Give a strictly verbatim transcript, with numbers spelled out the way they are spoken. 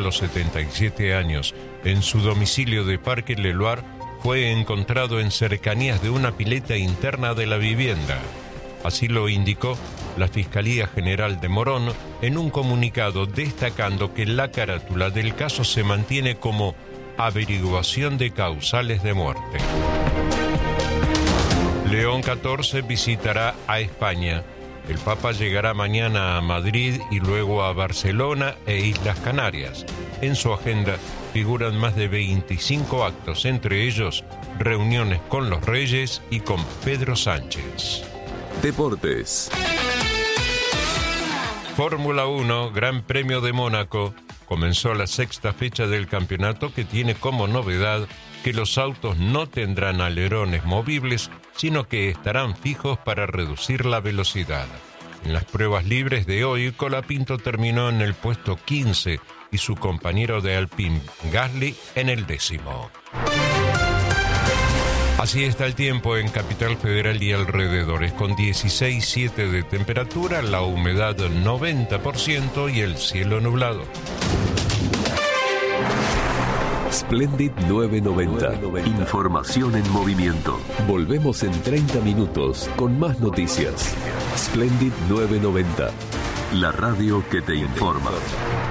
los setenta y siete años, en su domicilio de Parque Leloir, fue encontrado en cercanías de una pileta interna de la vivienda. Así lo indicó la Fiscalía General de Morón en un comunicado destacando que la carátula del caso se mantiene como averiguación de causales de muerte. León catorce visitará a España. El Papa llegará mañana a Madrid y luego a Barcelona e Islas Canarias. En su agenda figuran más de veinticinco actos, entre ellos reuniones con los Reyes y con Pedro Sánchez. Deportes. Fórmula uno, Gran Premio de Mónaco. Comenzó la sexta fecha del campeonato que tiene como novedad que los autos no tendrán alerones movibles, sino que estarán fijos para reducir la velocidad. En las pruebas libres de hoy, Colapinto terminó en el puesto quince y su compañero de Alpine, Gasly, en el décimo. Así está el tiempo en Capital Federal y alrededores, con dieciséis coma siete de temperatura, la humedad noventa por ciento y el cielo nublado. Splendid novecientos noventa. Información en movimiento. Volvemos en treinta minutos con más noticias. Splendid novecientos noventa. La radio que te informa.